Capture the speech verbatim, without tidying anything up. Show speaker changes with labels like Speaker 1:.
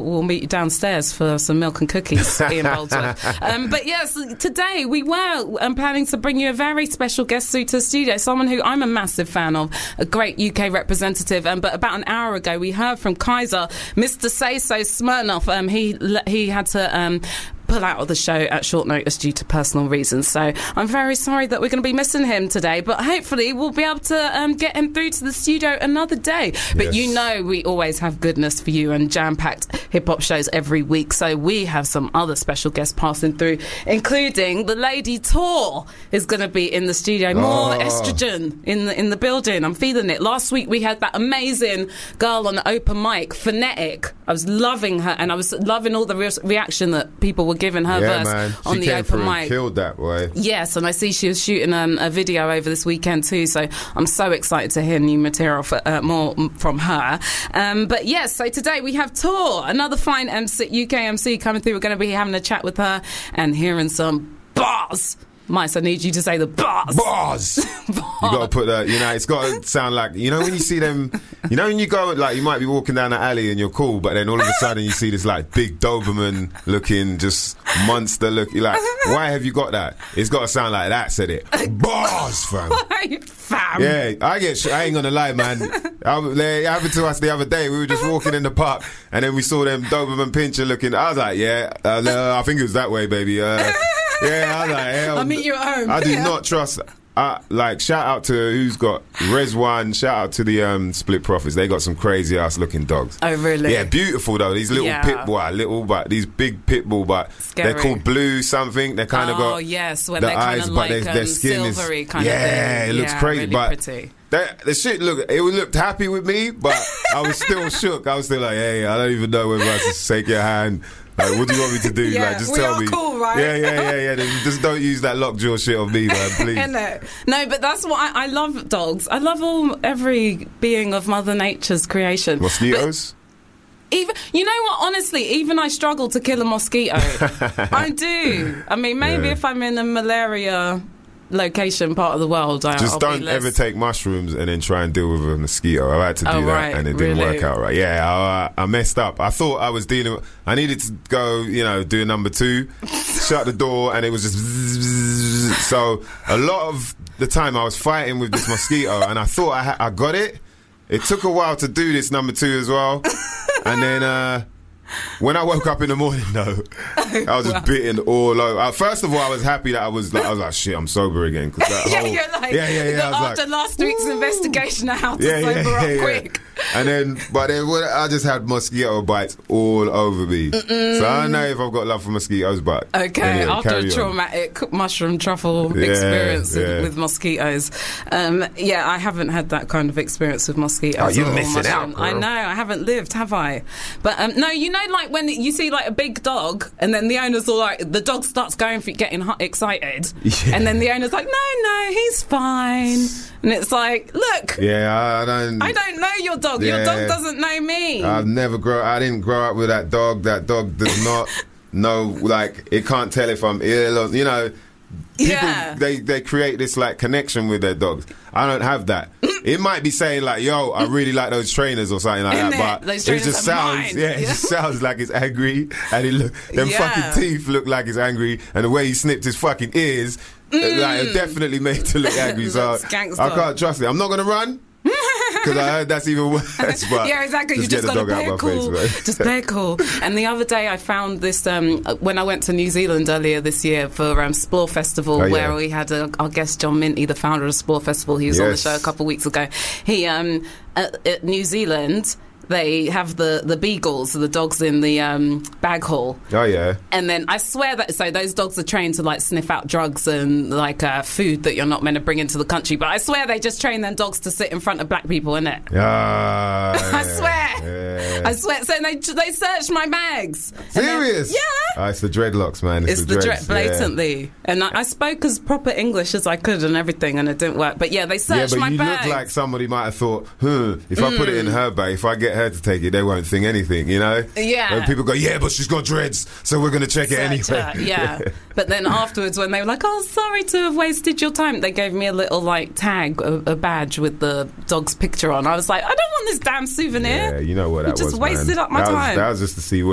Speaker 1: we'll meet you downstairs for some milk and cookies, Ian Boldsworth. Um, but yes, today we were um, planning to bring you a very special guest to the studio, someone who I'm a massive fan of, a great U K representative. Um, but about an hour ago, we heard from Kaiser, Mister Say So Smirnoff. Um, he he had to um, pull out of the show at short notice due to personal reasons. So I'm very sorry that we're going to be missing him today. But hopefully we'll be able to um, get him through to the studio another day. But
Speaker 2: Yes.
Speaker 1: you know we always have goodness for you and jam-packed hip-hop shows every week. So we have some other special guests passing through, including the Lady Tor is going to be in the studio. More
Speaker 2: Oh.
Speaker 1: estrogen in the in the building. I'm feeling it. Last week we had that amazing girl on the open mic, Phonetic. I was loving her, and I was loving all the re- reaction that people were giving her
Speaker 2: Yeah,
Speaker 1: verse
Speaker 2: man. She
Speaker 1: on the
Speaker 2: came
Speaker 1: open
Speaker 2: through and
Speaker 1: mic.
Speaker 2: killed that, boy.
Speaker 1: Yes, and I see she was shooting um, a video over this weekend too, so I'm so excited to hear new material for, uh, more from her. Um, but yes, so today we have Tor, another fine M C, U K M C coming through. We're going to be having a chat with her and hearing some bars. Mice, I need you to say the bars.
Speaker 2: Bars. You got to put that. You know, it's got to sound like, you know, when you see them. You know, when you go, like, you might be walking down the alley and you're cool, but then all of a sudden you see this like big Doberman looking, just monster look. You're like, why have you got that? It's got to sound like that. Said it. Bars, fam.
Speaker 1: Fam.
Speaker 2: Yeah, I get. Sh- I ain't gonna lie, man. I, it happened to us the other day. We were just walking in the park, and then we saw them Doberman Pinscher looking. I was like, yeah, uh, no, I think it was that way, baby. Uh, yeah, I was like, hell,
Speaker 1: I'll meet you at home.
Speaker 2: I do
Speaker 1: Yeah.
Speaker 2: not trust. Uh, like, shout out to who's got Rezwan. Shout out to the um, Split Profits. They got some crazy ass looking dogs.
Speaker 1: Oh, really?
Speaker 2: Yeah, beautiful though. These little
Speaker 1: Yeah.
Speaker 2: pit bull, little but these big pit bull, but
Speaker 1: Scary.
Speaker 2: they're called blue something. They kind of
Speaker 1: Oh,
Speaker 2: got
Speaker 1: yes, when
Speaker 2: the
Speaker 1: they're kind
Speaker 2: eyes,
Speaker 1: of
Speaker 2: but
Speaker 1: like
Speaker 2: their, their
Speaker 1: um,
Speaker 2: skin
Speaker 1: silvery
Speaker 2: is
Speaker 1: kind
Speaker 2: yeah,
Speaker 1: of thing.
Speaker 2: it looks
Speaker 1: Yeah,
Speaker 2: crazy,
Speaker 1: really
Speaker 2: but.
Speaker 1: pretty.
Speaker 2: That, the shit look, it looked happy with me, but I was still shook. I was still like, hey, I don't even know whether I should shake your hand. Like, what do you want me to do?
Speaker 1: Yeah,
Speaker 2: like, just
Speaker 1: we
Speaker 2: tell
Speaker 1: are
Speaker 2: me.
Speaker 1: cool, right?
Speaker 2: Yeah, yeah, yeah, yeah. Then just don't use that lockjaw shit on me, man, please.
Speaker 1: Isn't No, but that's what I, I love dogs. I love all every being of Mother Nature's creation.
Speaker 2: Mosquitoes?
Speaker 1: But even you know what? Honestly, even I struggle to kill a mosquito. I do. I mean, maybe
Speaker 2: Yeah.
Speaker 1: if I'm in a malaria location part of the world, I,
Speaker 2: Just
Speaker 1: I'll
Speaker 2: don't
Speaker 1: be less...
Speaker 2: ever take mushrooms and then try and deal with a mosquito. I had to do
Speaker 1: Oh,
Speaker 2: that
Speaker 1: right,
Speaker 2: and it didn't
Speaker 1: really?
Speaker 2: work out right. Yeah, I, I messed up. I thought I was dealing with, I needed to go, you know, do number two, shut the door, and it was just bzzz. So a lot of the time I was fighting with this mosquito and I thought I, ha- I got it. It took a while to do this number two as well. And then uh, when I woke up in the morning, though, I was just bitten all over. Uh, first of all, I was happy that I was like, I was like, shit, I'm sober again. Cause that
Speaker 1: Yeah,
Speaker 2: whole,
Speaker 1: you're like,
Speaker 2: yeah, yeah, yeah. I was
Speaker 1: after
Speaker 2: like,
Speaker 1: last week's investigation of how to
Speaker 2: yeah, yeah,
Speaker 1: sober
Speaker 2: yeah,
Speaker 1: up
Speaker 2: yeah.
Speaker 1: quick.
Speaker 2: And then, but then when I just had mosquito bites all over me. Mm-mm. So I don't know if I've got love for mosquitoes, but
Speaker 1: Okay,
Speaker 2: anyway,
Speaker 1: after a
Speaker 2: carry on.
Speaker 1: traumatic mushroom truffle
Speaker 2: Yeah,
Speaker 1: experience
Speaker 2: yeah.
Speaker 1: with, with mosquitoes. Um, yeah, I haven't had that kind of experience with mosquitoes.
Speaker 2: Oh, you're
Speaker 1: or
Speaker 2: missing
Speaker 1: mushroom.
Speaker 2: out, girl.
Speaker 1: I know, I haven't lived, have I? But um, no, you know, like when you see like a big dog and then the owner's all like, the dog starts going for getting hu- excited.
Speaker 2: Yeah.
Speaker 1: And then the owner's like, no, no, he's fine. And it's like, look,
Speaker 2: Yeah, I, I don't.
Speaker 1: I don't know your dog. Your
Speaker 2: Yeah.
Speaker 1: dog doesn't know me.
Speaker 2: I've never grow. I didn't grow up with that dog. That dog does not know. Like, it can't tell if I'm ill or, you know. People,
Speaker 1: Yeah.
Speaker 2: they they create this like connection with their dogs. I don't have that. It might be saying like, "Yo, I really like those trainers" or something like
Speaker 1: Isn't
Speaker 2: that.
Speaker 1: it?
Speaker 2: But
Speaker 1: Those
Speaker 2: it
Speaker 1: trainers
Speaker 2: just
Speaker 1: are
Speaker 2: sounds,
Speaker 1: mine.
Speaker 2: yeah, it
Speaker 1: Yeah.
Speaker 2: just sounds like it's angry, and it look them
Speaker 1: Yeah.
Speaker 2: fucking teeth look like it's angry, and the way he snipped his fucking ears, like it definitely made it to look angry. So
Speaker 1: Looks gangster.
Speaker 2: I can't trust it. I'm not gonna run. Because I heard that's even worse. But
Speaker 1: yeah, exactly. You
Speaker 2: get
Speaker 1: just
Speaker 2: the
Speaker 1: got to
Speaker 2: dog out
Speaker 1: play
Speaker 2: my
Speaker 1: it cool.
Speaker 2: face, man.
Speaker 1: Just play it cool. And the other day I found this, um, when I went to New Zealand earlier this year for um, Splore Festival,
Speaker 2: Oh, yeah.
Speaker 1: where we had a, our guest John Minty, the founder of Splore Festival. He was on the
Speaker 2: Yes.
Speaker 1: show a couple of weeks ago. He, um, at, at New Zealand, they have the, the beagles, the dogs in the um, bag hall.
Speaker 2: Oh yeah.
Speaker 1: And then I swear that so those dogs are trained to like sniff out drugs and like uh, food that you're not meant to bring into the country. But I swear they just train them dogs to sit in front of black people, innit?
Speaker 2: Ah,
Speaker 1: I
Speaker 2: yeah,
Speaker 1: swear.
Speaker 2: yeah.
Speaker 1: I swear. So they they searched my bags. And then-
Speaker 2: Serious?
Speaker 1: yeah.
Speaker 2: Ah, it's the dreadlocks, man. It's,
Speaker 1: It's
Speaker 2: the,
Speaker 1: the
Speaker 2: dreads,
Speaker 1: dread blatantly, and I, I spoke as proper English as I could and everything, and it didn't work. But yeah, they
Speaker 2: Yeah,
Speaker 1: searched
Speaker 2: yeah but
Speaker 1: my
Speaker 2: you
Speaker 1: bags.
Speaker 2: look like somebody might have thought, hmm, if I put it in her bag, if I get her to take it, they won't think anything, you know?
Speaker 1: Yeah.
Speaker 2: And people go, yeah, but she's got dreads, so we're going to check it
Speaker 1: Search
Speaker 2: anyway.
Speaker 1: her, yeah. But then afterwards, when they were like, "Oh, sorry to have wasted your time," they gave me a little like tag, a, a badge with the dog's picture on. I was like, I don't want this damn souvenir.
Speaker 2: Yeah, you know what that
Speaker 1: You just
Speaker 2: was,
Speaker 1: wasted
Speaker 2: man.
Speaker 1: up my
Speaker 2: that
Speaker 1: time.
Speaker 2: Was, that was just to see